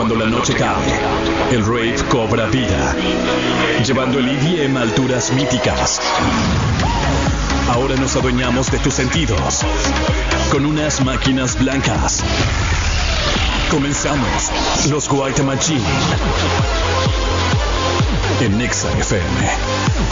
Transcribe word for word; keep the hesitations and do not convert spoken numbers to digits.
cuando la noche cae, el rave cobra vida, llevando el E D M a alturas míticas. Ahora nos adueñamos de tus sentidos con unas máquinas blancas. Comenzamos los White Machine en Nexa F M.